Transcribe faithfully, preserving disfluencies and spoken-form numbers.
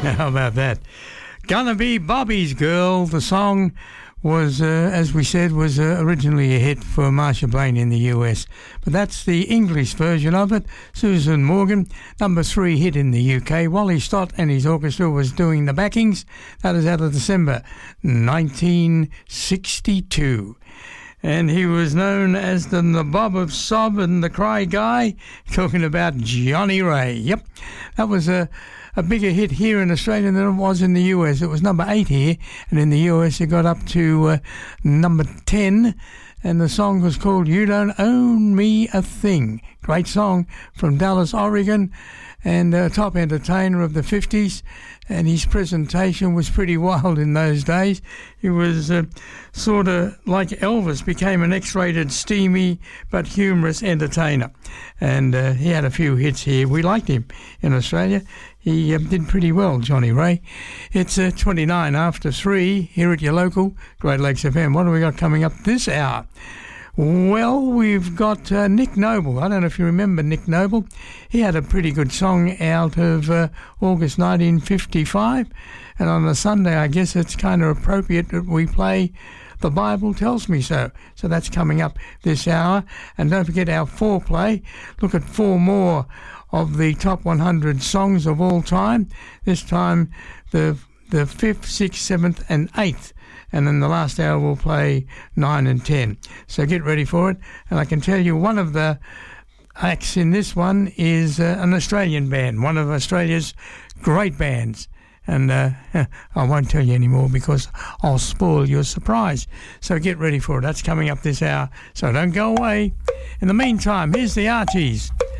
How about that? Gonna Be Bobby's Girl. The song was, uh, as we said, was uh, originally a hit for Marsha Blaine in the U S. But that's the English version of it. Susan Morgan, number three hit in the U K. Wally Stott and his orchestra was doing the backings. That is out of December nineteen sixty-two. And he was known as the Nabob of Sob and the Cry Guy, talking about Johnny Ray. Yep, that was a, a bigger hit here in Australia than it was in the U S. It was number eight here, and in the U S it got up to uh, number ten, and the song was called You Don't Own Me a Thing. Great song from Dallas, Oregon, and a top entertainer of the fifties, and his presentation was pretty wild in those days. He was uh, sort of like Elvis, became an X-rated, steamy but humorous entertainer, and uh, he had a few hits here. We liked him in Australia. He uh, did pretty well, Johnny Ray. It's uh, twenty-nine after three here at your local Great Lakes F M. What have we got coming up this hour? Well, we've got uh, Nick Noble. I don't know if you remember Nick Noble. He had a pretty good song out of uh, August nineteen fifty-five. And on a Sunday, I guess it's kind of appropriate that we play The Bible Tells Me So. So that's coming up this hour. And don't forget our foreplay. Look at four more of the top one hundred songs of all time. This time, the the fifth, sixth, seventh, and eighth. And then the last hour we'll play nine and ten. So get ready for it. And I can tell you one of the acts in this one is uh, an Australian band, one of Australia's great bands. And uh, I won't tell you anymore because I'll spoil your surprise. So get ready for it. That's coming up this hour. So don't go away. In the meantime, here's the Archies